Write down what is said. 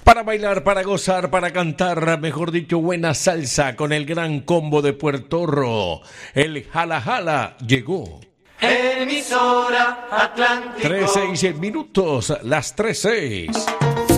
Para bailar, para gozar, para cantar, mejor dicho, buena salsa con el gran combo de Puerto Rico. El Jala Jala llegó. Emisora Atlántico. 13:06, las 3:06.